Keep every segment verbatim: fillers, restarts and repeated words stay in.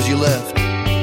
'cause you left.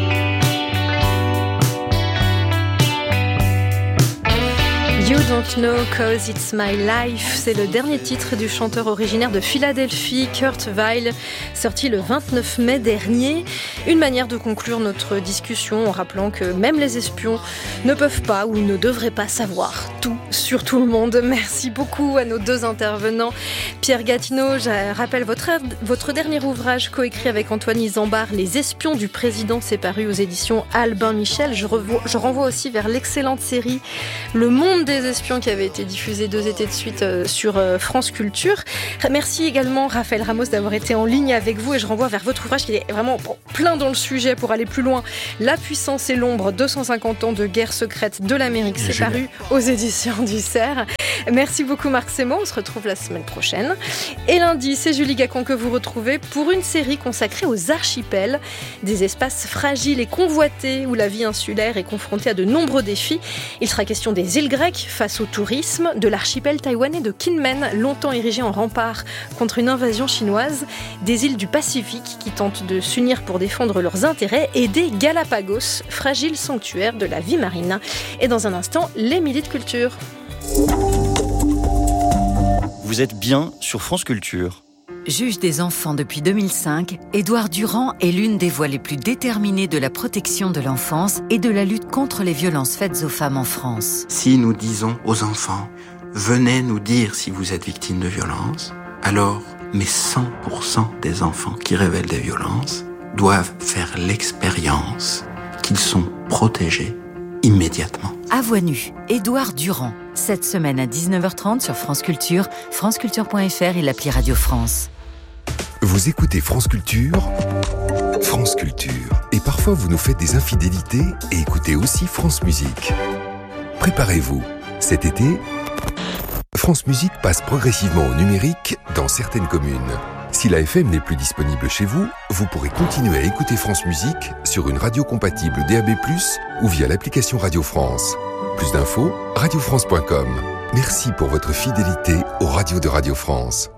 You Don't Know Cause It's My Life, c'est le dernier titre du chanteur originaire de Philadelphie, Kurt Weill, sorti le vingt-neuf mai dernier. Une manière de conclure notre discussion en rappelant que même les espions ne peuvent pas ou ne devraient pas savoir tout sur tout le monde. Merci beaucoup à nos deux intervenants. Pierre Gatineau, je rappelle votre, votre dernier ouvrage coécrit avec Antoine Isambard, Les espions du président, c'est paru aux éditions Albin Michel. Je, revo- je renvoie aussi vers l'excellente série Le Monde des espions qui avait été diffusée deux étés de suite euh, sur euh, France Culture. Merci également Raphaël Ramos d'avoir été en ligne avec vous et je renvoie vers votre ouvrage qui est vraiment plein dans le sujet pour aller plus loin. La puissance et l'ombre, deux cent cinquante ans de guerre secrète de l'Amérique, c'est Génial. Paru aux éditions du Cerf. Merci beaucoup Marc Sémon, on se retrouve la semaine prochaine. Et lundi, c'est Julie Gacon que vous retrouvez pour une série consacrée aux archipels, des espaces fragiles et convoités où la vie insulaire est confrontée à de nombreux défis. Il sera question des îles grecques face au tourisme, de l'archipel taïwanais de Kinmen, longtemps érigé en rempart contre une invasion chinoise, des îles du Pacifique qui tentent de s'unir pour défendre leurs intérêts et des Galapagos, fragiles sanctuaires de la vie marine. Et dans un instant, les midis de culture. Vous êtes bien sur France Culture. Juge des enfants depuis deux mille cinq, Édouard Durand est l'une des voix les plus déterminées de la protection de l'enfance et de la lutte contre les violences faites aux femmes en France. Si nous disons aux enfants, venez nous dire si vous êtes victime de violences, alors mais cent pour cent des enfants qui révèlent des violences doivent faire l'expérience qu'ils sont protégés immédiatement. À voix nue, Édouard Durand. Cette semaine à dix-neuf heures trente sur France Culture, franceculture point f r et l'appli Radio France. Vous écoutez France Culture, France Culture. Et parfois vous nous faites des infidélités et écoutez aussi France Musique. Préparez-vous, cet été, France Musique passe progressivement au numérique dans certaines communes. Si la F M n'est plus disponible chez vous, vous pourrez continuer à écouter France Musique sur une radio compatible D A B plus, ou via l'application Radio France. Plus d'infos, radio france point com. Merci pour votre fidélité aux radios de Radio France.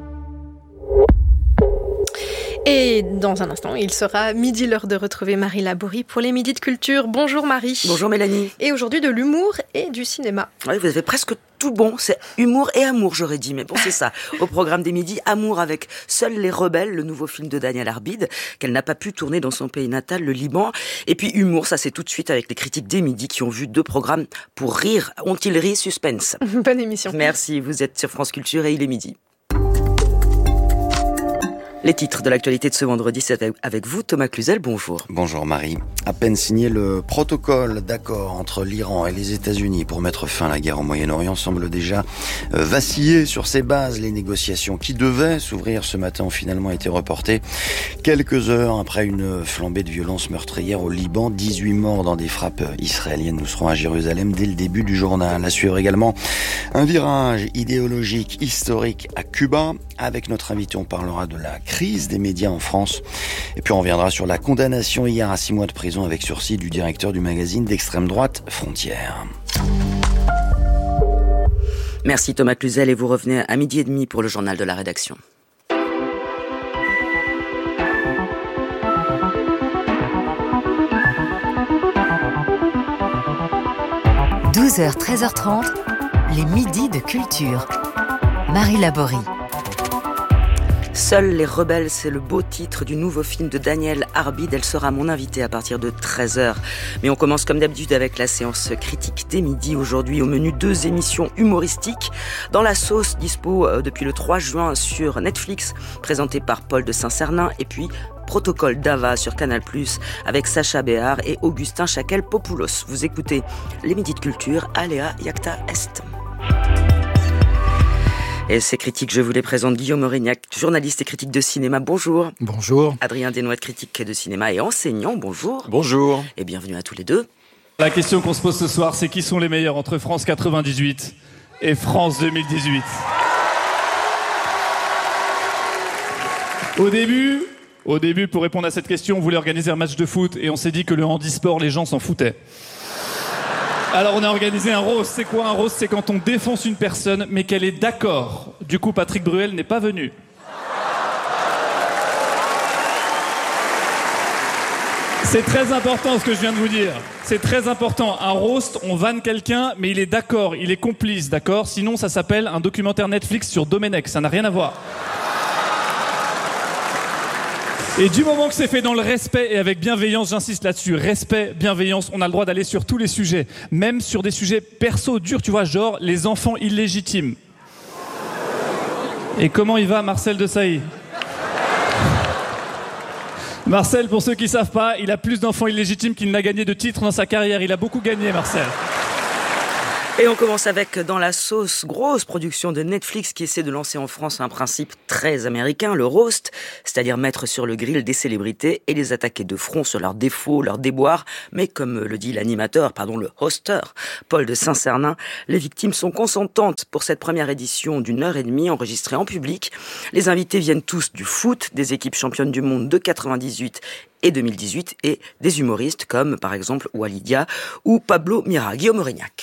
Et dans un instant, il sera midi, l'heure de retrouver Marie Laborie pour les midis de culture. Bonjour Marie. Bonjour Mélanie. Et aujourd'hui de l'humour et du cinéma. Oui, vous avez presque tout bon, c'est humour et amour j'aurais dit, mais bon c'est ça. Au programme des midis, amour avec Seuls les rebelles, le nouveau film de Daniel Arbide, qu'elle n'a pas pu tourner dans son pays natal, le Liban. Et puis humour, ça c'est tout de suite avec les critiques des midis qui ont vu deux programmes pour rire. Ont-ils ri? Suspense. Bonne émission. Merci, vous êtes sur France Culture et il est midi. Les titres de l'actualité de ce vendredi, c'est avec vous, Thomas Cluzel, bonjour. Bonjour Marie. À peine signé, le protocole d'accord entre l'Iran et les États-Unis pour mettre fin à la guerre au Moyen-Orient semble déjà euh, vaciller sur ses bases. Les négociations qui devaient s'ouvrir ce matin ont finalement été reportées quelques heures après une flambée de violence meurtrière au Liban. dix-huit morts dans des frappes israéliennes. Nous serons à Jérusalem dès le début du journal. À suivre également un virage idéologique historique à Cuba. Avec notre invité, on parlera de la crise des médias en France. Et puis on reviendra sur la condamnation hier à six mois de prison avec sursis du directeur du magazine d'extrême droite Frontières. Merci Thomas Cluzel et vous revenez à midi et demi pour le journal de la rédaction. douze heures, treize heures trente, les midis de culture. Marie Laborie. Seuls les rebelles, c'est le beau titre du nouveau film de Daniel Arbide. Elle sera mon invitée à partir de treize heures. Mais on commence comme d'habitude avec la séance critique des midis. Aujourd'hui, au menu, deux émissions humoristiques. Dans la sauce, dispo depuis le trois juin sur Netflix, présentée par Paul de Saint-Cernin. Et puis, Protocole d'Ava sur Canal plus, avec Sacha Béard et Augustin Chakel-Popoulos. Vous écoutez les midis de culture, Aléa Iacta Est. Et ces critiques, je vous les présente. Guillaume Aurignac, journaliste et critique de cinéma, bonjour. Bonjour. Adrien Desnoyers, critique de cinéma et enseignant, bonjour. Bonjour. Et bienvenue à tous les deux. La question qu'on se pose ce soir, c'est qui sont les meilleurs entre France quatre-vingt-dix-huit et France deux mille dix-huit? Au début, au début, pour répondre à cette question, on voulait organiser un match de foot et on s'est dit que le handisport, les gens s'en foutaient. Alors on a organisé un roast. C'est quoi un roast? C'est quand on défonce une personne mais qu'elle est d'accord. Du coup Patrick Bruel n'est pas venu. C'est très important ce que je viens de vous dire. C'est très important. Un roast, on vanne quelqu'un, mais il est d'accord, il est complice, d'accord ? Sinon, ça s'appelle un documentaire Netflix sur Domenech. Ça n'a rien à voir. Et du moment que c'est fait dans le respect et avec bienveillance, j'insiste là-dessus, respect, bienveillance, on a le droit d'aller sur tous les sujets. Même sur des sujets perso durs, tu vois, genre les enfants illégitimes. Et comment il va, Marcel Desailly ? Marcel, pour ceux qui ne savent pas, il a plus d'enfants illégitimes qu'il n'a gagné de titres dans sa carrière. Il a beaucoup gagné, Marcel. Et on commence avec Dans la sauce, grosse production de Netflix qui essaie de lancer en France un principe très américain, le roast, c'est-à-dire mettre sur le grill des célébrités et les attaquer de front sur leurs défauts, leurs déboires. Mais comme le dit l'animateur, pardon, le hoster, Paul de Saint-Cernin, les victimes sont consentantes pour cette première édition d'une heure et demie enregistrée en public. Les invités viennent tous du foot, des équipes championnes du monde de quatre-vingt-dix-huit et deux mille dix-huit et des humoristes comme par exemple Walidia ou Pablo Mira. Guillaume Aurignac.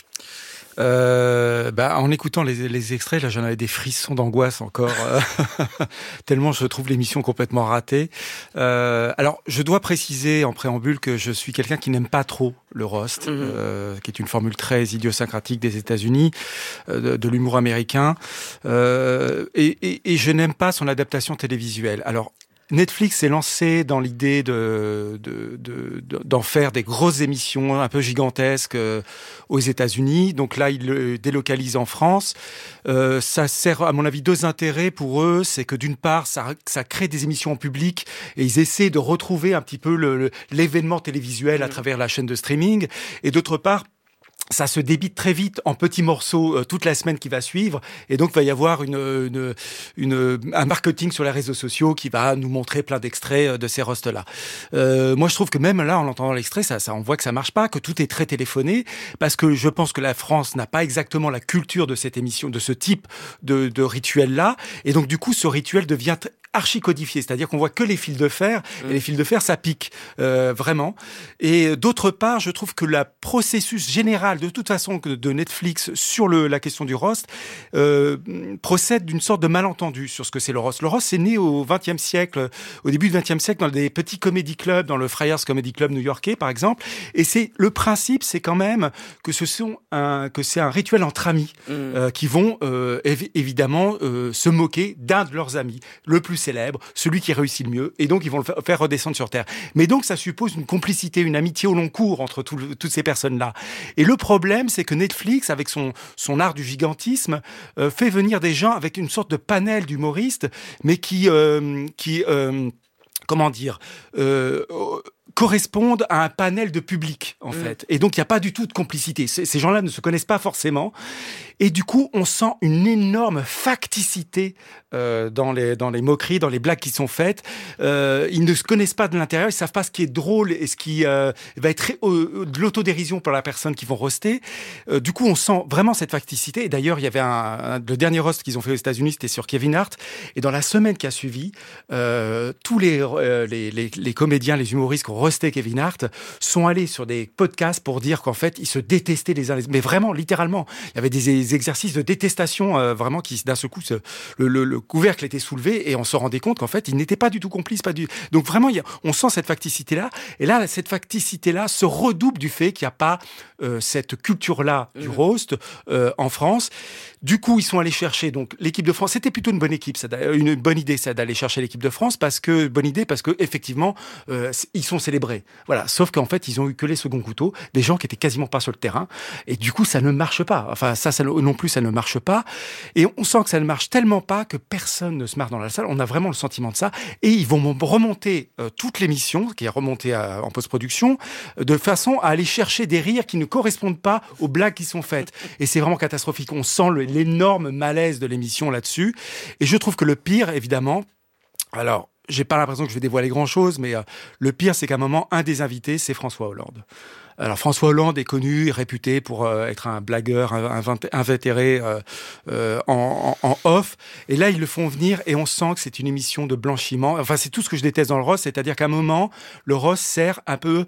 Euh, bah, en écoutant les, les extraits, là, j'en avais des frissons d'angoisse encore, euh, tellement je trouve l'émission complètement ratée. Euh, alors, je dois préciser en préambule que je suis quelqu'un qui n'aime pas trop le roast, mmh. euh, qui est une formule très idiosyncratique des États-Unis, euh, de, de l'humour américain, euh, et, et, et je n'aime pas son adaptation télévisuelle. Alors, Netflix s'est lancé dans l'idée de, de, de, de, d'en faire des grosses émissions un peu gigantesques euh, aux États-Unis. Donc là, ils le délocalisent en France. Euh, ça sert, à mon avis, deux intérêts pour eux. C'est que d'une part, ça, ça crée des émissions en public et ils essaient de retrouver un petit peu le, le, l'événement télévisuel à travers la chaîne de streaming. Et d'autre part, ça se débite très vite en petits morceaux euh, toute la semaine qui va suivre, et donc il va y avoir une, une, une, un marketing sur les réseaux sociaux qui va nous montrer plein d'extraits de ces roasts-là. Euh, moi, je trouve que même là, en entendant l'extrait, ça, ça, on voit que ça marche pas, que tout est très téléphoné, parce que je pense que la France n'a pas exactement la culture de cette émission, de ce type de, de rituel-là, et donc du coup, ce rituel devient t- archi codifié, c'est-à-dire qu'on voit que les fils de fer, mmh. et les fils de fer, ça pique, euh, vraiment. Et d'autre part, je trouve que le processus général, de toute façon, de Netflix sur le, la question du roast, euh, procède d'une sorte de malentendu sur ce que c'est le roast. Le roast, c'est né au vingtième siècle, au début du vingtième siècle, dans des petits comedy clubs, dans le Friars Comedy Club new-yorkais, par exemple. Et c'est, le principe, c'est quand même que ce sont un, que c'est un rituel entre amis, mmh. euh, qui vont, euh, évi- évidemment, euh, se moquer d'un de leurs amis, le plus célèbre, celui qui réussit le mieux, et donc ils vont le faire redescendre sur terre. Mais donc ça suppose une complicité, une amitié au long cours entre tout le, toutes ces personnes-là. Et le problème, c'est que Netflix, avec son, son art du gigantisme, euh, fait venir des gens avec une sorte de panel d'humoristes, mais qui, euh, qui euh, comment dire, euh, correspondent à un panel de public, en mmh. fait. Et donc, il n'y a pas du tout de complicité. C- ces gens-là ne se connaissent pas forcément. Et du coup, on sent une énorme facticité euh, dans les dans les moqueries, dans les blagues qui sont faites. Euh, ils ne se connaissent pas de l'intérieur, ils savent pas ce qui est drôle et ce qui euh, va être euh, de l'autodérision pour la personne qu'ils vont roaster. Euh, du coup, on sent vraiment cette facticité. Et d'ailleurs, il y avait un, un le dernier roast qu'ils ont fait aux États-Unis, c'était sur Kevin Hart. Et dans la semaine qui a suivi, euh, tous les, euh, les les les comédiens, les humoristes qui ont roasté Kevin Hart sont allés sur des podcasts pour dire qu'en fait, ils se détestaient les uns les autres. Mais vraiment, littéralement, il y avait des exercices de détestation euh, vraiment qui d'un seul coup se, le, le, le couvercle était soulevé et on se rendait compte qu'en fait ils n'étaient pas du tout complices, pas du donc vraiment il y a, on sent cette facticité là et là cette facticité là se redouble du fait qu'il n'y a pas euh, cette culture là du roast euh, en France. Du coup ils sont allés chercher donc l'équipe de France. C'était plutôt une bonne équipe, ça, une bonne idée ça d'aller chercher l'équipe de France parce que bonne idée parce que effectivement euh, ils sont célébrés. Voilà, sauf qu'en fait ils ont eu que les seconds couteaux, des gens qui étaient quasiment pas sur le terrain et du coup ça ne marche pas. Enfin ça ça non plus, ça ne marche pas. Et on sent que ça ne marche tellement pas que personne ne se marre dans la salle. On a vraiment le sentiment de ça. Et ils vont remonter euh, toute l'émission, qui est remontée à, en post-production, de façon à aller chercher des rires qui ne correspondent pas aux blagues qui sont faites. Et c'est vraiment catastrophique. On sent le, l'énorme malaise de l'émission là-dessus. Et je trouve que le pire, évidemment, alors, j'ai pas l'impression que je vais dévoiler grand-chose, mais euh, le pire, c'est qu'à un moment, un des invités, c'est François Hollande. Alors François Hollande est connu, réputé pour euh, être un blagueur invétéré euh, euh, en, en, en off. Et là, ils le font venir et on sent que c'est une émission de blanchiment. Enfin, c'est tout ce que je déteste dans le roast, c'est-à-dire qu'à un moment, le roast sert un peu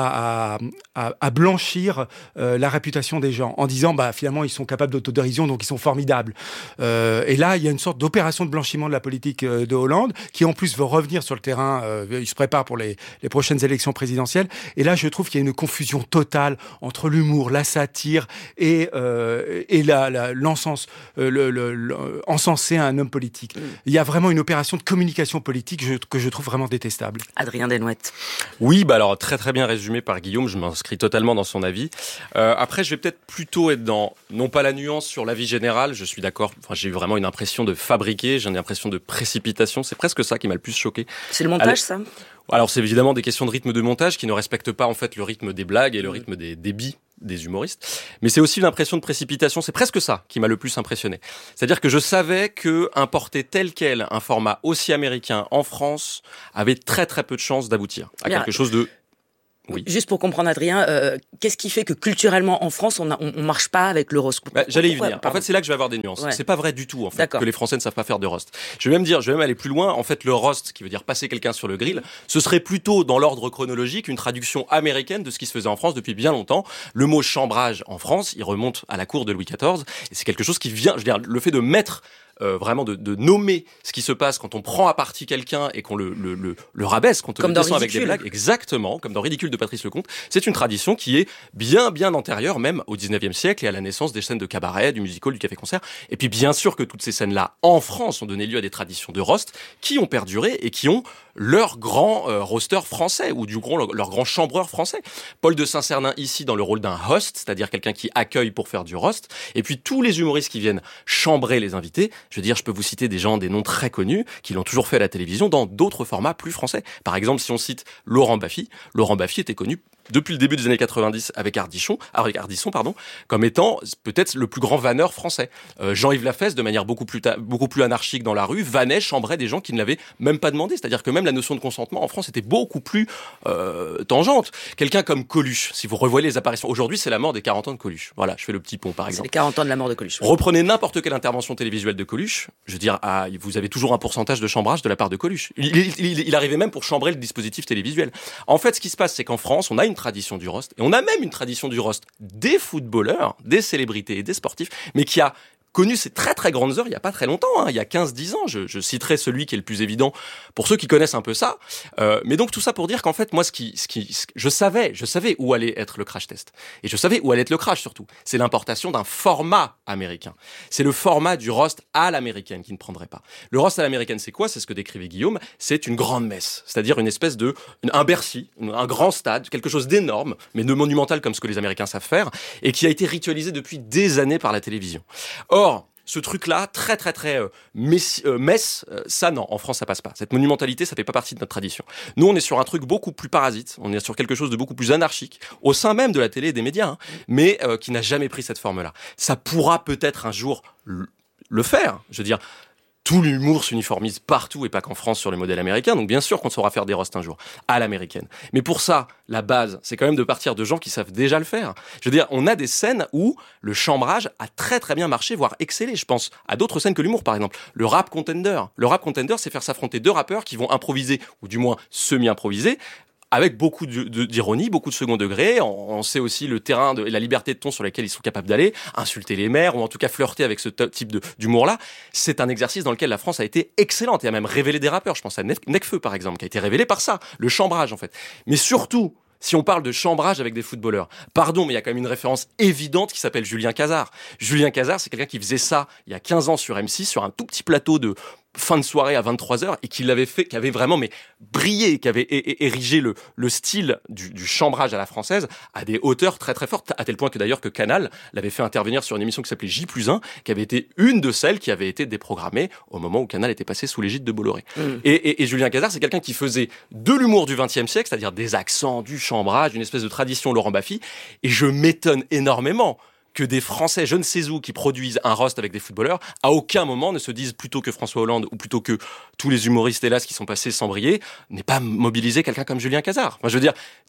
à, à, à, à blanchir euh, la réputation des gens en disant, bah finalement, ils sont capables d'autodérision, donc ils sont formidables. Euh, et là, il y a une sorte d'opération de blanchiment de la politique euh, de Hollande, qui en plus veut revenir sur le terrain. Euh, il se prépare pour les, les prochaines élections présidentielles. Et là, je trouve qu'il y a une confusion totale entre l'humour, la satire et, euh, et la, la, l'encens, euh, le, le, le, encenser un homme politique. Mmh. Il y a vraiment une opération de communication politique je, que je trouve vraiment détestable. Adrien Desnouettes. Oui, bah alors très très bien résumé par Guillaume, je m'inscris totalement dans son avis. Euh, après, je vais peut-être plutôt être dans, non pas la nuance sur l'avis général, je suis d'accord, enfin, j'ai eu vraiment une impression de fabriquer, j'ai une impression de précipitation, c'est presque ça qui m'a le plus choqué. C'est le montage, Alors, ça Alors c'est évidemment des questions de rythme de montage qui ne respectent pas en fait le rythme des blagues et le rythme des débits des humoristes, mais c'est aussi l'impression de précipitation, c'est presque ça qui m'a le plus impressionné. C'est-à-dire que je savais que importer tel quel un format aussi américain en France avait très très peu de chances d'aboutir à Bien, quelque chose de... Oui. Juste pour comprendre, Adrien, euh, qu'est-ce qui fait que culturellement en France on, a, on, on marche pas avec le roast? bah, J'allais y venir. En fait, c'est là que je vais avoir des nuances. Ouais. C'est pas vrai du tout en fait D'accord. que les Français ne savent pas faire de roast. Je vais même dire, je vais même aller plus loin. En fait, le roast, qui veut dire passer quelqu'un sur le grill, ce serait plutôt dans l'ordre chronologique une traduction américaine de ce qui se faisait en France depuis bien longtemps. Le mot chambrage en France, il remonte à la cour de Louis quatorze, et c'est quelque chose qui vient. Je veux dire, le fait de mettre Euh, vraiment de, de nommer ce qui se passe quand on prend à partie quelqu'un et qu'on le, le, le, le rabaisse, qu'on te le descend avec des blagues, exactement, comme dans Ridicule de Patrice Lecomte. C'est une tradition qui est bien bien antérieure même au dix-neuvième siècle et à la naissance des scènes de cabaret, du musical, du café-concert. Et puis bien sûr que toutes ces scènes-là en France ont donné lieu à des traditions de roast qui ont perduré et qui ont leur grand euh, roaster français ou du coup leur, leur grand chambreur français. Paul de Saint-Cernin ici dans le rôle d'un host, c'est-à-dire quelqu'un qui accueille pour faire du roast. Et puis tous les humoristes qui viennent chambrer les invités. Je veux dire, je peux vous citer des gens, des noms très connus, qui l'ont toujours fait à la télévision dans d'autres formats plus français. Par exemple, si on cite Laurent Baffy, Laurent Baffy était connu depuis le début des années quatre-vingt-dix avec Ardisson, avec Ardisson pardon, comme étant peut-être le plus grand vanneur français. Euh, Jean-Yves Lafesse, de manière beaucoup plus ta- beaucoup plus anarchique dans la rue, vannait, chambrait des gens qui ne l'avaient même pas demandé. C'est-à-dire que même la notion de consentement en France était beaucoup plus euh, tangente. Quelqu'un comme Coluche, si vous revoyez les apparitions, aujourd'hui c'est la mort des quarante ans de Coluche. Voilà, je fais le petit pont par exemple. C'est les quarante ans de la mort de Coluche. Oui. Reprenez n'importe quelle intervention télévisuelle de Coluche, je veux dire, ah, vous avez toujours un pourcentage de chambrage de la part de Coluche. Il, il, il, il arrivait même pour chambrer le dispositif télévisuel. En fait, ce qui se passe, c'est qu'en France, on a une tradition du roast. Et on a même une tradition du roast des footballeurs, des célébrités et des sportifs, mais qui a connu ces très très grandes heures il y a pas très longtemps, hein, il y a quinze dix ans. Je, je citerai celui qui est le plus évident pour ceux qui connaissent un peu ça. Euh, mais donc tout ça pour dire qu'en fait, moi, ce qui, ce qui, ce, je savais, je savais où allait être le crash test. Et je savais où allait être le crash surtout. C'est l'importation d'un format américain. C'est le format du roast à l'américaine qui ne prendrait pas. Le roast à l'américaine, c'est quoi? C'est ce que décrivait Guillaume. C'est une grande messe. C'est-à-dire une espèce de, une, un Bercy, un grand stade, quelque chose d'énorme, mais de monumental comme ce que les Américains savent faire, et qui a été ritualisé depuis des années par la télévision. Or, ce truc-là, très très très euh, messe, euh, messe euh, ça non, en France ça passe pas. Cette monumentalité, ça fait pas partie de notre tradition. Nous, on est sur un truc beaucoup plus parasite, on est sur quelque chose de beaucoup plus anarchique, au sein même de la télé et des médias, hein, mais euh, qui n'a jamais pris cette forme-là. Ça pourra peut-être un jour le, le faire, je veux dire... Tout l'humour s'uniformise partout et pas qu'en France sur le modèle américain. Donc bien sûr qu'on saura faire des roasts un jour à l'américaine. Mais pour ça, la base, c'est quand même de partir de gens qui savent déjà le faire. Je veux dire, on a des scènes où le chambrage a très très bien marché, voire excellé. Je pense à d'autres scènes que l'humour, par exemple. Le rap contender. Le rap contender, c'est faire s'affronter deux rappeurs qui vont improviser, ou du moins semi-improviser, avec beaucoup de, de, d'ironie, beaucoup de second degré. On, on sait aussi le terrain de, et la liberté de ton sur laquelle ils sont capables d'aller, insulter les maires, ou en tout cas flirter avec ce t- type de, d'humour-là. C'est un exercice dans lequel la France a été excellente et a même révélé des rappeurs. Je pense à Nekfeu, par exemple, qui a été révélé par ça, le chambrage, en fait. Mais surtout, si on parle de chambrage avec des footballeurs, pardon, mais il y a quand même une référence évidente qui s'appelle Julien Cazard. Julien Cazard, c'est quelqu'un qui faisait ça il y a quinze ans sur M six, sur un tout petit plateau de fin de soirée à vingt-trois heures, et qui l'avait fait, qui avait vraiment mais brillé, qui avait é- érigé le, le style du, du chambrage à la française à des hauteurs très très fortes, à tel point que d'ailleurs que Canal l'avait fait intervenir sur une émission qui s'appelait J plus un, qui avait été une de celles qui avait été déprogrammée au moment où Canal était passé sous l'égide de Bolloré. Mmh. Et, et, et Julien Cazard, c'est quelqu'un qui faisait de l'humour du vingtième siècle, c'est-à-dire des accents, du chambrage, une espèce de tradition Laurent Baffy, et je m'étonne énormément que des Français, je ne sais où, qui produisent un roast avec des footballeurs, à aucun moment ne se disent plutôt que François Hollande ou plutôt que tous les humoristes hélas qui sont passés sans briller, n'aient pas mobilisé quelqu'un comme Julien Cazard. Enfin, je veux dire,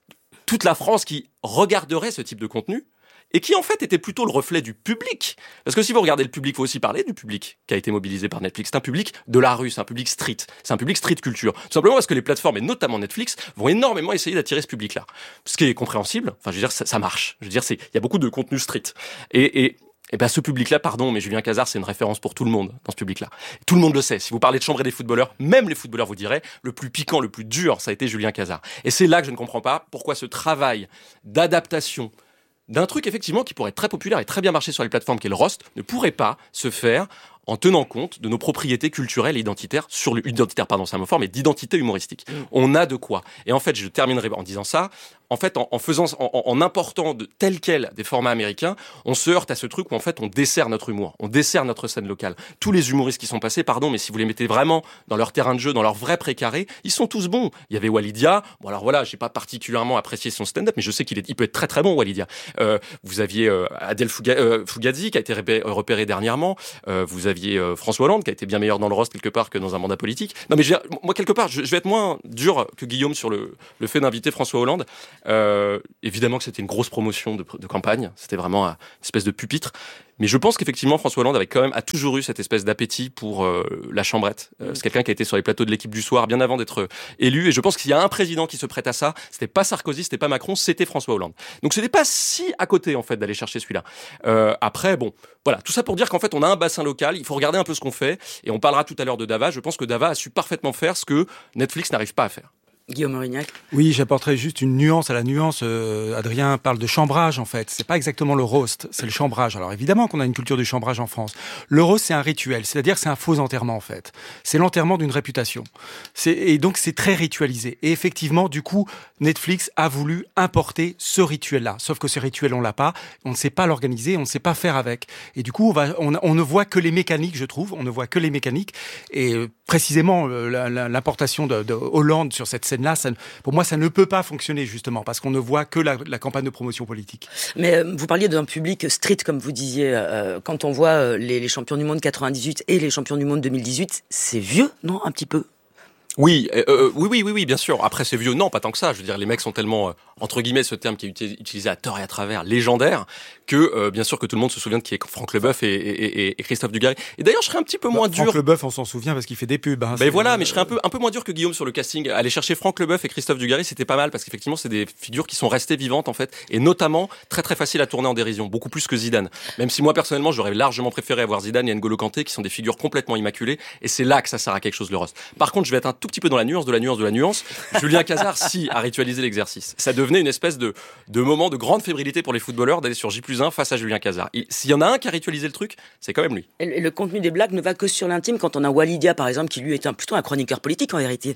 toute la France qui regarderait ce type de contenu et qui en fait était plutôt le reflet du public. Parce que si vous regardez le public, il faut aussi parler du public qui a été mobilisé par Netflix. C'est un public de la rue, c'est un public street, c'est un public street culture. Tout simplement parce que les plateformes, et notamment Netflix, vont énormément essayer d'attirer ce public-là. Ce qui est compréhensible, enfin je veux dire, ça, ça marche. Je veux dire, c'est, il y a beaucoup de contenu street. Et... et Et ben ce public-là, pardon, mais Julien Cazard, c'est une référence pour tout le monde dans ce public-là. Tout le monde le sait. Si vous parlez de chambrer des footballeurs, même les footballeurs vous diraient, le plus piquant, le plus dur, ça a été Julien Cazard. Et c'est là que je ne comprends pas pourquoi ce travail d'adaptation d'un truc effectivement qui pourrait être très populaire et très bien marcher sur les plateformes, qui est le roast, ne pourrait pas se faire en tenant compte de nos propriétés culturelles et identitaires, sur le, identitaire, pardon, c'est un mot fort, mais d'identité humoristique. Mmh. On a de quoi. Et en fait, je terminerai en disant ça, en fait, en, en faisant, en, en important de tel quel des formats américains, on se heurte à ce truc où en fait, on dessert notre humour, on dessert notre scène locale. Tous les humoristes qui sont passés, pardon, mais si vous les mettez vraiment dans leur terrain de jeu, dans leur vrai précaré, ils sont tous bons. Il y avait Walidia. Bon, alors voilà, j'ai pas particulièrement apprécié son stand-up, mais je sais qu'il est, il peut être très très bon, Walidia. Euh, vous aviez euh, Adèle Fuga, euh, Fugazi, qui a été repéré, repéré dernièrement. Euh, vous aviez euh, François Hollande, qui a été bien meilleur dans le roast quelque part que dans un mandat politique. Non, mais je, moi, quelque part, je, je vais être moins dur que Guillaume sur le, le fait d'inviter François Hollande. Euh, évidemment que c'était une grosse promotion de, de campagne. C'était vraiment une espèce de pupitre. Mais je pense qu'effectivement, François Hollande avait quand même, a toujours eu cette espèce d'appétit pour euh, la chambrette. Euh, c'est quelqu'un qui a été sur les plateaux de l'équipe du soir bien avant d'être euh, élu. Et je pense qu'il y a un président qui se prête à ça. C'était pas Sarkozy, c'était pas Macron, c'était François Hollande. Donc c'était pas si à côté, en fait, d'aller chercher celui-là. Euh, après, bon, voilà. Tout ça pour dire qu'en fait, on a un bassin local. Il faut regarder un peu ce qu'on fait. Et on parlera tout à l'heure de Dava. Je pense que Dava a su parfaitement faire ce que Netflix n'arrive pas à faire. Guillaume Aurignac. Oui, j'apporterai juste une nuance à la nuance. Euh, Adrien parle de chambrage, en fait. C'est pas exactement le roast, c'est le chambrage. Alors évidemment qu'on a une culture du chambrage en France. Le roast, c'est un rituel, c'est-à-dire c'est un faux enterrement, en fait. C'est l'enterrement d'une réputation. C'est, et donc c'est très ritualisé. Et effectivement, du coup, Netflix a voulu importer ce rituel-là. Sauf que ce rituel, on l'a pas. On ne sait pas l'organiser, on ne sait pas faire avec. Et du coup, on, va, on, on ne voit que les mécaniques, je trouve. On ne voit que les mécaniques. Et euh, précisément, euh, la, la, l'importation de, de Hollande sur cette scène là, ça, pour moi, ça ne peut pas fonctionner, justement, parce qu'on ne voit que la, la campagne de promotion politique. Mais euh, vous parliez d'un public street, comme vous disiez. Euh, quand on voit euh, les, les champions du monde quatre-vingt-dix-huit et les champions du monde deux mille dix-huit, c'est vieux, non, un petit peu? Oui, euh, oui, oui, oui, oui, bien sûr. Après, c'est vieux, non, pas tant que ça. Je veux dire, les mecs sont tellement, euh, entre guillemets, ce terme qui est utilisé à tort et à travers, légendaire, que euh, bien sûr que tout le monde se souvient de qui est Franck Leboeuf et, et, et, et Christophe Dugarry. Et d'ailleurs, je serais un petit peu moins bah, dur. Franck Leboeuf, on s'en souvient parce qu'il fait des pubs. Hein, ben voilà, mais je serais un peu, un peu moins dur que Guillaume sur le casting. Aller chercher Franck Leboeuf et Christophe Dugarry, c'était pas mal parce qu'effectivement, c'est des figures qui sont restées vivantes en fait, et notamment très très faciles à tourner en dérision, beaucoup plus que Zidane. Même si moi personnellement, j'aurais largement préféré avoir Zidane et N'Golo Kanté, qui sont des figures complètement immaculées, et c'est là que ça sert à quelque chose le roast. Par contre, je vais être un tout petit peu dans la nuance de la nuance de la nuance. Julien Cazard, si, a ritualisé l'exercice. Ça devenait une espèce de, de moment de grande fébrilité pour les footballeurs d'aller sur J plus un face à Julien Cazard. Il, s'il y en a un qui a ritualisé le truc, c'est quand même lui. Et le contenu des blagues ne va que sur l'intime, quand on a Walidia, par exemple, qui lui est un, plutôt un chroniqueur politique, en vérité.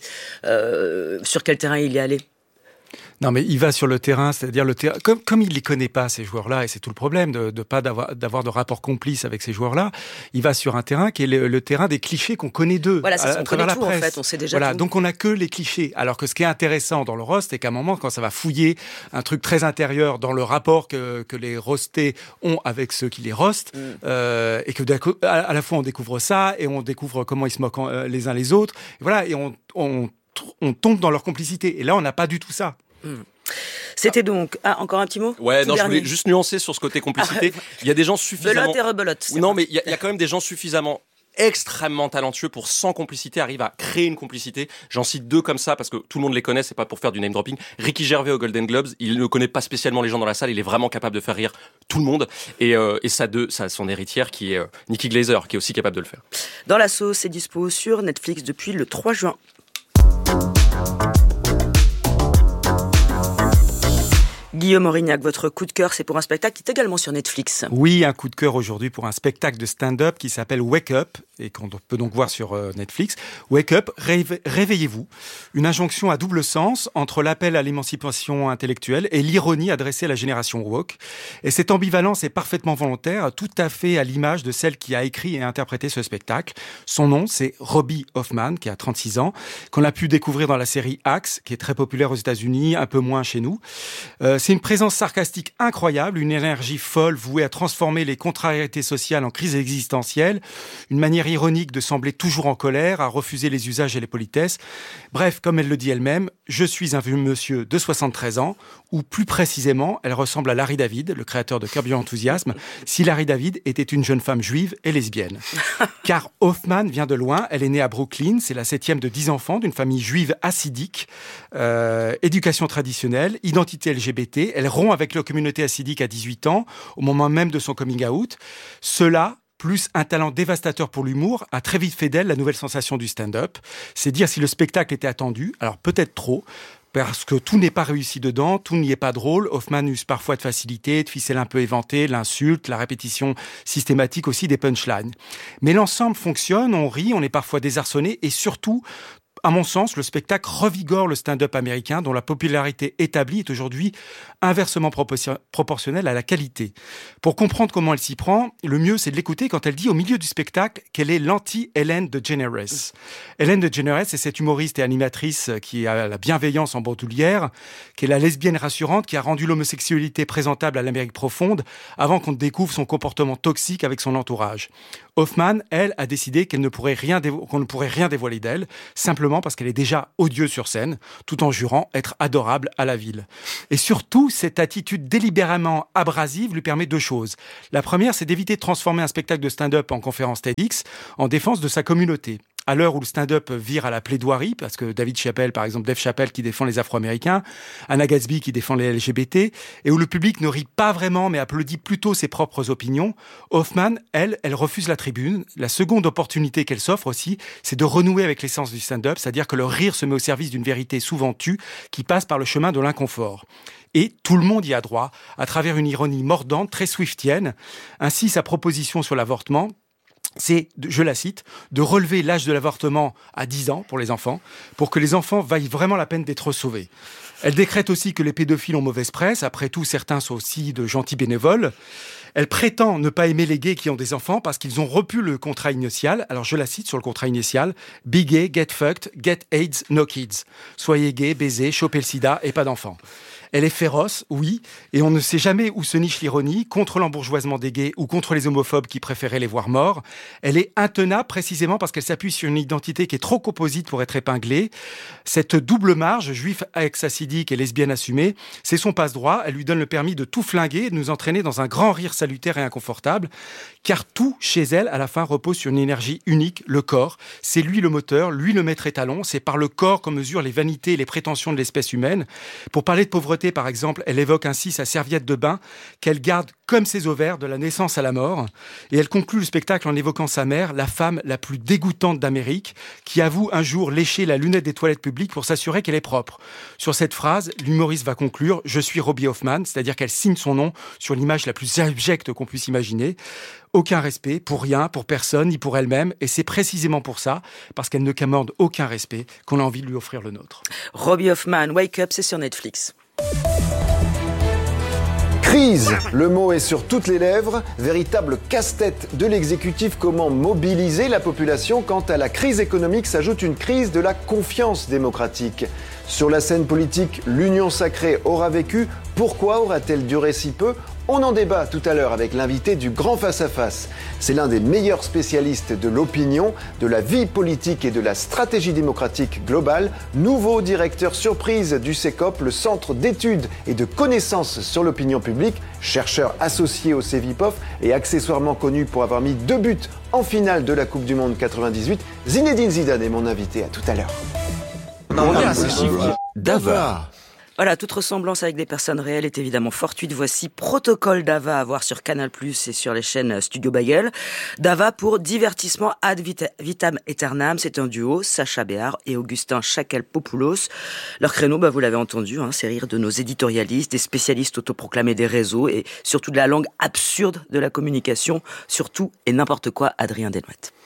Euh, sur quel terrain il est allé ? Non, mais il va sur le terrain, c'est-à-dire le terrain. Comme, comme il les connaît pas, ces joueurs-là, et c'est tout le problème de, de pas d'avoir, d'avoir de rapport complice avec ces joueurs-là, il va sur un terrain qui est le, le terrain des clichés qu'on connaît d'eux. Voilà, c'est à, ce qu'on à travers connaît la tout, presse. en fait, on sait déjà voilà, tout. donc on a que les clichés. Alors que ce qui est intéressant dans le roast, c'est qu'à un moment, quand ça va fouiller un truc très intérieur dans le rapport que, que les roastés ont avec ceux qui les roastent, mm. euh, et que à, à la fois on découvre ça, et on découvre comment ils se moquent euh, les uns les autres, et voilà, et on, on, on tombe dans leur complicité. Et là, on n'a pas du tout ça. Mm. C'était donc... Ah, encore un petit mot ? Ouais, Tout non, dernier. je voulais juste nuancer sur ce côté complicité. Il y a des gens suffisamment... Belote et rebelote. Non, mais il y, a, il y a quand même des gens suffisamment extrêmement talentueux pour, sans complicité, arriver à créer une complicité. J'en cite deux comme ça parce que tout le monde les connaît, c'est pas pour faire du name dropping. Ricky Gervais au Golden Globes, il ne connaît pas spécialement les gens dans la salle, il est vraiment capable de faire rire tout le monde. Et, euh, et sa, deux, sa son héritière qui est euh, Nikki Glaser, qui est aussi capable de le faire. Dans la sauce, c'est dispo sur Netflix depuis le trois juin. Guillaume Aurignac, votre coup de cœur, c'est pour un spectacle qui est également sur Netflix. Oui, un coup de cœur aujourd'hui pour un spectacle de stand-up qui s'appelle Wake Up et qu'on peut donc voir sur euh, Netflix. Wake Up, réve- réveillez-vous. Une injonction à double sens entre l'appel à l'émancipation intellectuelle et l'ironie adressée à la génération woke. Et cette ambivalence est parfaitement volontaire, tout à fait à l'image de celle qui a écrit et interprété ce spectacle. Son nom, c'est Robbie Hoffman, qui a trente-six ans, qu'on a pu découvrir dans la série Axe, qui est très populaire aux États-Unis, un peu moins chez nous. Euh, c'est C'est une présence sarcastique incroyable, une énergie folle vouée à transformer les contrariétés sociales en crise existentielle, une manière ironique de sembler toujours en colère, à refuser les usages et les politesses. Bref, comme elle le dit elle-même, je suis un vieux monsieur de soixante-treize ans, ou plus précisément, elle ressemble à Larry David, le créateur de Curb Your Enthusiasm, si Larry David était une jeune femme juive et lesbienne. Car Hoffman vient de loin, elle est née à Brooklyn, c'est la septième de dix enfants d'une famille juive hassidique, euh, éducation traditionnelle, identité L G B T, elle rompt avec la communauté hassidique à dix-huit ans, au moment même de son coming out. Cela, plus un talent dévastateur pour l'humour, a très vite fait d'elle la nouvelle sensation du stand-up. C'est dire si le spectacle était attendu, alors peut-être trop, parce que tout n'est pas réussi dedans, tout n'y est pas drôle. Hoffman use parfois de facilité, de ficelles un peu éventées, l'insulte, la répétition systématique aussi des punchlines. Mais l'ensemble fonctionne, on rit, on est parfois désarçonné et surtout, à mon sens, le spectacle revigore le stand-up américain dont la popularité établie est aujourd'hui inversement proportionnelle à la qualité. Pour comprendre comment elle s'y prend, le mieux c'est de l'écouter quand elle dit au milieu du spectacle qu'elle est l'anti-Ellen DeGeneres. Ellen DeGeneres, c'est cette humoriste et animatrice qui a la bienveillance en bandoulière, qui est la lesbienne rassurante qui a rendu l'homosexualité présentable à l'Amérique profonde avant qu'on découvre son comportement toxique avec son entourage. Hoffman, elle, a décidé qu'elle ne pourrait rien dévo- qu'on ne pourrait rien dévoiler d'elle, simplement parce qu'elle est déjà odieuse sur scène, tout en jurant être adorable à la ville. Et surtout, cette attitude délibérément abrasive lui permet deux choses. La première, c'est d'éviter de transformer un spectacle de stand-up en conférence TEDx en défense de sa communauté. À l'heure où le stand-up vire à la plaidoirie, parce que David Chappelle, par exemple, Dave Chappelle qui défend les Afro-Américains, Anna Gatsby qui défend les L G B T, et où le public ne rit pas vraiment mais applaudit plutôt ses propres opinions, Hoffman, elle, elle refuse la tribune. La seconde opportunité qu'elle s'offre aussi, c'est de renouer avec l'essence du stand-up, c'est-à-dire que le rire se met au service d'une vérité souvent tue qui passe par le chemin de l'inconfort. Et tout le monde y a droit, à travers une ironie mordante, très swiftienne. Ainsi, sa proposition sur l'avortement, c'est, je la cite, de relever l'âge de l'avortement à dix ans pour les enfants, pour que les enfants vaillent vraiment la peine d'être sauvés. Elle décrète aussi que les pédophiles ont mauvaise presse, après tout, certains sont aussi de gentils bénévoles. Elle prétend ne pas aimer les gays qui ont des enfants parce qu'ils ont rompu le contrat initial. Alors je la cite sur le contrat initial, « Be gay, get fucked, get AIDS, no kids ». Soyez gay, baisez, chopez le sida et pas d'enfants. Elle est féroce, oui, et on ne sait jamais où se niche l'ironie, contre l'embourgeoisement des gays ou contre les homophobes qui préféraient les voir morts. Elle est intenable précisément parce qu'elle s'appuie sur une identité qui est trop composite pour être épinglée. Cette double marge, juif ex-hassidique et lesbienne assumée, c'est son passe-droit. Elle lui donne le permis de tout flinguer et de nous entraîner dans un grand rire salutaire et inconfortable, car tout chez elle, à la fin, repose sur une énergie unique, le corps. C'est lui le moteur, lui le maître étalon. C'est par le corps qu'on mesure les vanités et les prétentions de l'espèce humaine. Pour parler de pauvreté, par exemple, elle évoque ainsi sa serviette de bain qu'elle garde comme ses ovaires de la naissance à la mort. Et elle conclut le spectacle en évoquant sa mère, la femme la plus dégoûtante d'Amérique, qui avoue un jour lécher la lunette des toilettes publiques pour s'assurer qu'elle est propre. Sur cette phrase, l'humoriste va conclure « Je suis Robbie Hoffman », c'est-à-dire qu'elle signe son nom sur l'image la plus abjecte qu'on puisse imaginer. Aucun respect pour rien, pour personne, ni pour elle-même. Et c'est précisément pour ça, parce qu'elle ne commande aucun respect, qu'on a envie de lui offrir le nôtre. Robbie Hoffman, Wake Up, c'est sur Netflix. Crise, le mot est sur toutes les lèvres, véritable casse-tête de l'exécutif, comment mobiliser la population quand à la crise économique s'ajoute une crise de la confiance démocratique. Sur la scène politique, l'union sacrée aura vécu, pourquoi aura-t-elle duré si peu ? On en débat tout à l'heure avec l'invité du Grand Face-à-Face. C'est l'un des meilleurs spécialistes de l'opinion, de la vie politique et de la stratégie démocratique globale, nouveau directeur surprise du C E C O P, le Centre d'études et de connaissances sur l'opinion publique, chercheur associé au Cevipof et accessoirement connu pour avoir mis deux buts en finale de la Coupe du Monde quatre-vingt-dix-huit. Zinedine Zidane est mon invité, à tout à l'heure. On revient à ces chiffres. Dava. Voilà, toute ressemblance avec des personnes réelles est évidemment fortuite. Voici Protocole Dava à voir sur Canal plus, et sur les chaînes Studio Bagel. Dava pour divertissement ad vitam aeternam. C'est un duo, Sacha Béard et Augustin Chakel-Popoulos. Leur créneau, bah, vous l'avez entendu, hein, c'est rire de nos éditorialistes, des spécialistes autoproclamés des réseaux et surtout de la langue absurde de la communication, surtout et n'importe quoi, Adrien Delmette.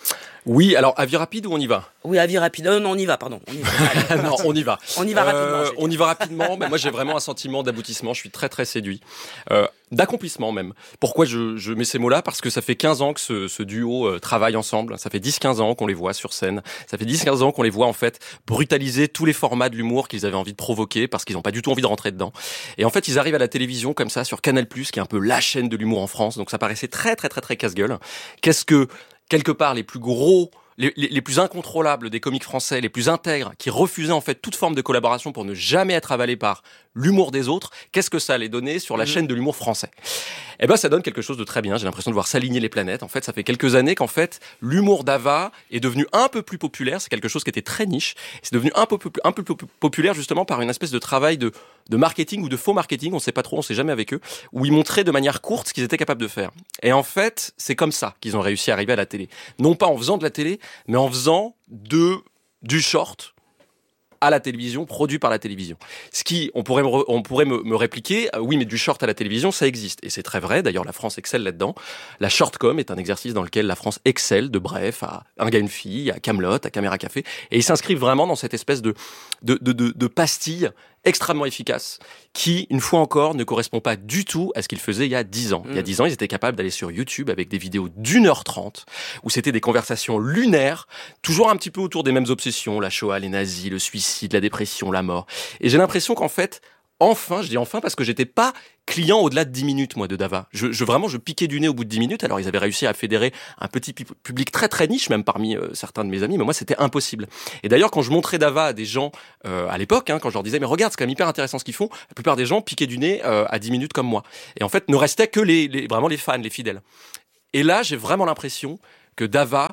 Oui, alors avis rapide ou on y va? Oui, avis rapide. Non, non, on y va, pardon. On y va. non, on y va. On y va rapidement. Euh, on y va rapidement. Mais moi, j'ai vraiment un sentiment d'aboutissement. Je suis très, très séduit. Euh, d'accomplissement même. Pourquoi je, je mets ces mots-là? Parce que ça fait quinze ans que ce, ce duo euh, travaille ensemble. Ça fait dix quinze ans qu'on les voit sur scène. Ça fait dix quinze ans qu'on les voit, en fait, brutaliser tous les formats de l'humour qu'ils avaient envie de provoquer parce qu'ils n'ont pas du tout envie de rentrer dedans. Et en fait, ils arrivent à la télévision comme ça, sur Canal+, qui est un peu la chaîne de l'humour en France. Donc ça paraissait très, très, très, très casse-gueule. Qu'est-ce que, quelque part, les plus gros... Les, les, les plus incontrôlables des comiques français, les plus intègres, qui refusaient en fait toute forme de collaboration pour ne jamais être avalés par l'humour des autres, qu'est-ce que ça allait donner sur la mmh. chaîne de l'humour français? Eh ben, ça donne quelque chose de très bien. J'ai l'impression de voir s'aligner les planètes. En fait, ça fait quelques années qu'en fait, l'humour d'Ava est devenu un peu plus populaire. C'est quelque chose qui était très niche. C'est devenu un peu, un peu plus populaire justement par une espèce de travail de, de marketing ou de faux marketing. On sait pas trop, on sait jamais avec eux, où ils montraient de manière courte ce qu'ils étaient capables de faire. Et en fait, c'est comme ça qu'ils ont réussi à arriver à la télé. Non pas en faisant de la télé, mais en faisant de, du short à la télévision, produit par la télévision. Ce qui, on pourrait me, on pourrait me, me répliquer, euh, oui, mais du short à la télévision, ça existe. Et c'est très vrai, d'ailleurs, la France excelle là-dedans. La shortcom est un exercice dans lequel la France excelle de Bref à Un gars, une fille, à Kaamelott, à Caméra Café. Et ils s'inscrivent vraiment dans cette espèce de, de, de, de, de pastille extrêmement efficace, qui, une fois encore, ne correspond pas du tout à ce qu'ils faisaient il y a dix ans. Mmh. Il y a dix ans, ils étaient capables d'aller sur YouTube avec des vidéos d'une heure trente, où c'était des conversations lunaires, toujours un petit peu autour des mêmes obsessions, la Shoah, les nazis, le suicide, la dépression, la mort. Et j'ai l'impression qu'en fait, enfin, je dis enfin parce que j'étais pas client au-delà de dix minutes, moi, de Dava. Je, je vraiment, je piquais du nez au bout de dix minutes. Alors, ils avaient réussi à fédérer un petit pu- public très très niche, même parmi euh, certains de mes amis. Mais moi, c'était impossible. Et d'ailleurs, quand je montrais Dava à des gens euh, à l'époque, hein, quand je leur disais, mais regarde, c'est quand même hyper intéressant ce qu'ils font, la plupart des gens piquaient du nez euh, à dix minutes comme moi. Et en fait, ne restaient que les, les vraiment les fans, les fidèles. Et là, j'ai vraiment l'impression que Dava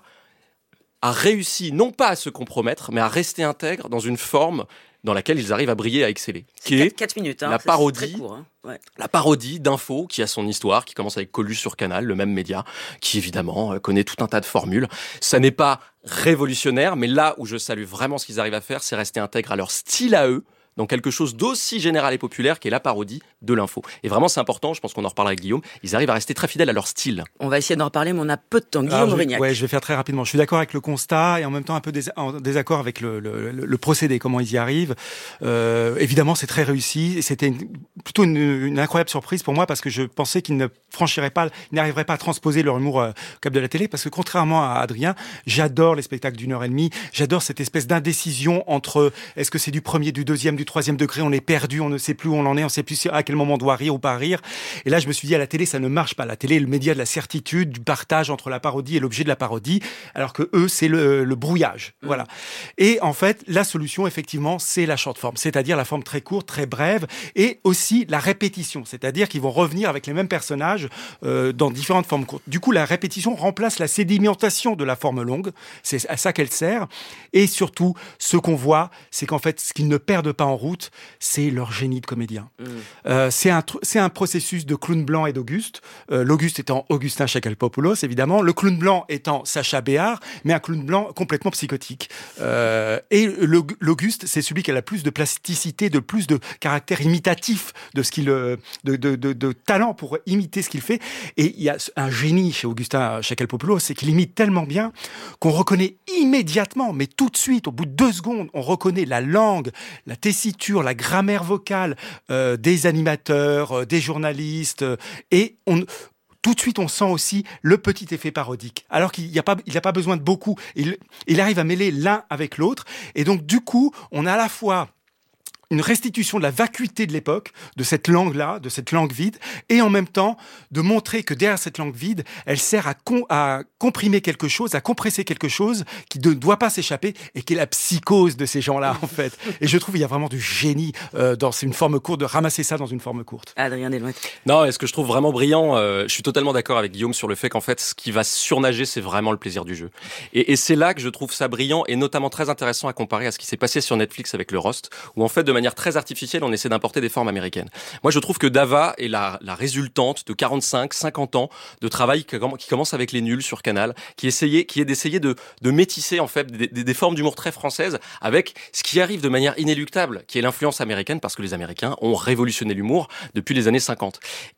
a réussi, non pas à se compromettre, mais à rester intègre dans une forme dans laquelle ils arrivent à briller, à exceller. Qui est quatre minutes, hein, la c'est, parodie, c'est très court, hein. Ouais. La parodie d'Info, qui a son histoire, qui commence avec Coluche sur Canal, le même média, qui évidemment connaît tout un tas de formules. Ça n'est pas révolutionnaire, mais là où je salue vraiment ce qu'ils arrivent à faire, c'est rester intègre à leur style à eux, dans quelque chose d'aussi général et populaire qu'est la parodie de l'info. Et vraiment, c'est important, je pense qu'on en reparlera avec Guillaume, ils arrivent à rester très fidèles à leur style. On va essayer d'en reparler, mais on a peu de temps. Guillaume je, Aurignac. Ouais, je vais faire très rapidement. Je suis d'accord avec le constat et en même temps un peu dés- en désaccord avec le, le, le, le procédé, comment ils y arrivent. Euh, évidemment, c'est très réussi et c'était une, plutôt une, une incroyable surprise pour moi parce que je pensais qu'ils ne franchiraient pas, ils n'arriveraient pas à transposer leur humour euh, cap de la télé parce que contrairement à Adrien, j'adore les spectacles d'une heure et demie, j'adore cette espèce d'indécision entre est-ce que c'est du premier, du deuxième, du troisième degré, on est perdu, on ne sait plus où on en est, on ne sait plus à quel moment on doit rire ou pas rire. Et là, je me suis dit, à la télé, ça ne marche pas. La télé est le média de la certitude, du partage entre la parodie et l'objet de la parodie, alors que eux, c'est le, le brouillage. Mmh. Voilà. Et en fait, la solution, effectivement, c'est la short form, c'est-à-dire la forme très courte, très brève, et aussi la répétition, c'est-à-dire qu'ils vont revenir avec les mêmes personnages euh, dans différentes formes courtes. Du coup, la répétition remplace la sédimentation de la forme longue, c'est à ça qu'elle sert. Et surtout, ce qu'on voit, c'est qu'en fait, ce qu'ils ne perdent pas en route, c'est leur génie de comédien. Mmh. Euh, c'est, un, c'est un processus de clown blanc et d'Auguste. Euh, L'Auguste étant Augustin Chakalpopoulos, évidemment. Le clown blanc étant Sacha Béard, mais un clown blanc complètement psychotique. Euh, et l'Auguste, c'est celui qui a la plus de plasticité, de plus de caractère imitatif, de, ce qu'il, de, de, de, de talent pour imiter ce qu'il fait. Et il y a un génie chez Augustin Chakalpopoulos, c'est qu'il imite tellement bien qu'on reconnaît immédiatement, mais tout de suite, au bout de deux secondes, on reconnaît la langue, la tessiture, la grammaire vocale euh, des animateurs, euh, des journalistes, euh, et on, tout de suite on sent aussi le petit effet parodique, alors qu'il n'y a pas, il n'a pas besoin de beaucoup. Il, il arrive à mêler l'un avec l'autre, et donc du coup, on a à la fois une restitution de la vacuité de l'époque, de cette langue-là, de cette langue vide, et en même temps de montrer que derrière cette langue vide, elle sert à, com- à comprimer quelque chose, à compresser quelque chose qui ne doit pas s'échapper et qui est la psychose de ces gens-là, en fait. Et je trouve qu'il y a vraiment du génie euh, dans une forme courte, de ramasser ça dans une forme courte. Adrien Deslouettes. Non, et ce que je trouve vraiment brillant, euh, je suis totalement d'accord avec Guillaume sur le fait qu'en fait, ce qui va surnager, c'est vraiment le plaisir du jeu. Et, et c'est là que je trouve ça brillant et notamment très intéressant à comparer à ce qui s'est passé sur Netflix avec le Roast, où en fait, de manière très artificielle, on essaie d'importer des formes américaines. Moi, je trouve que Dava est la, la résultante de quarante-cinq, cinquante ans de travail qui, qui commence avec les nuls sur Canal, qui essayait, qui est d'essayer de, de métisser, en fait, des, des, des formes d'humour très françaises avec ce qui arrive de manière inéluctable, qui est l'influence américaine, parce que les Américains ont révolutionné l'humour depuis les années cinquante. Et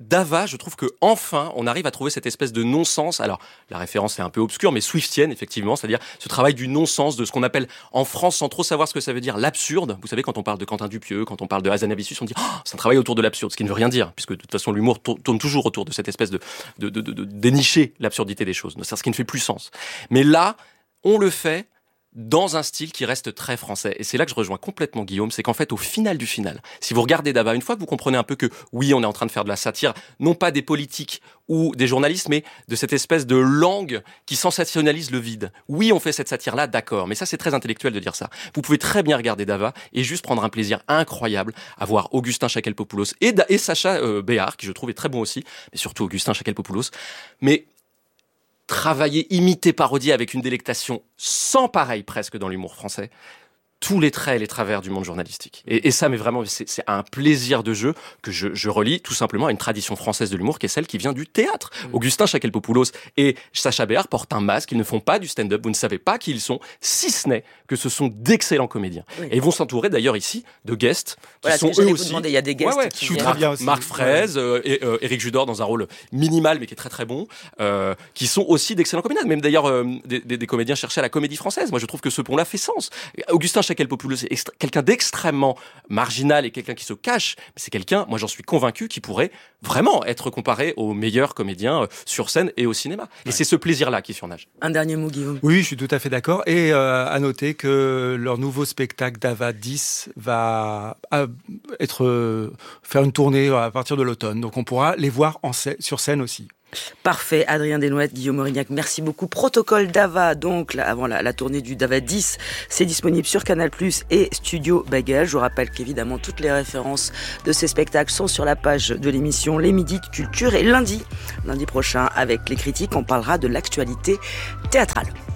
Dava, je trouve que enfin, on arrive à trouver cette espèce de non-sens. Alors, la référence est un peu obscure, mais swiftienne, effectivement, c'est-à-dire ce travail du non-sens, de ce qu'on appelle en France, sans trop savoir ce que ça veut dire, l'absurde. Vous savez, quand on parle de Quentin Dupieux, quand on parle de Hazanavicius, on dit oh, c'est un travail autour de l'absurde, ce qui ne veut rien dire, puisque de toute façon, l'humour tourne toujours autour de cette espèce de, de, de, de, de dénicher l'absurdité des choses. C'est ce qui ne fait plus sens. Mais là, on le fait dans un style qui reste très français. Et c'est là que je rejoins complètement Guillaume, c'est qu'en fait, au final du final, si vous regardez Dava, une fois que vous comprenez un peu que, oui, on est en train de faire de la satire, non pas des politiques ou des journalistes, mais de cette espèce de langue qui sensationnalise le vide. Oui, on fait cette satire-là, d'accord, mais ça, c'est très intellectuel de dire ça. Vous pouvez très bien regarder Dava et juste prendre un plaisir incroyable à voir Augustin Chakeliopoulos et, et Sacha euh, Béard, qui je trouve est très bon aussi, mais surtout Augustin Chakeliopoulos. Mais travailler, imiter, parodier avec une délectation sans pareil presque dans l'humour français, tous les traits et les travers du monde journalistique. Et, et ça, mais vraiment, c'est, c'est un plaisir de jeu que je, je relie tout simplement à une tradition française de l'humour qui est celle qui vient du théâtre. Mmh. Augustin Chakeliopoulos et Sacha Béard portent un masque, ils ne font pas du stand-up, vous ne savez pas qui ils sont, si ce n'est que ce sont d'excellents comédiens. Oui. Et ils vont s'entourer d'ailleurs ici de guests qui voilà, sont eux aussi... Il y a des guests ouais, ouais, qui Marc, viennent. bien aussi. Marc Fraise, ouais. euh, et euh, Éric Judor dans un rôle minimal mais qui est très très bon, euh, qui sont aussi d'excellents comédiens. Même d'ailleurs euh, des, des, des comédiens cherchés à la comédie française. Moi je trouve que ce pont-là fait sens. Augustin Chakeliopoulos est extra- quelqu'un d'extrêmement marginal et quelqu'un qui se cache, mais c'est quelqu'un, moi j'en suis convaincu, qui pourrait vraiment être comparé aux meilleurs comédiens sur scène et au cinéma. Et ouais. c'est ce plaisir-là qui surnage. Un dernier mot, Guillaume. Oui, je suis tout à fait d'accord. Et euh, à noter que leur nouveau spectacle Dava dix va être euh, faire une tournée à partir de l'automne. Donc on pourra les voir en scène, sur scène aussi. Parfait, Adrien Desnouettes, Guillaume Aurignac, merci beaucoup. Protocole Dava, donc là, avant la, la tournée du Dava dix, c'est disponible sur Canal plus, et Studio Bagel. Je vous rappelle qu'évidemment toutes les références de ces spectacles sont sur la page de l'émission Les Midis de Culture, et lundi, lundi prochain, avec les critiques, on parlera de l'actualité théâtrale.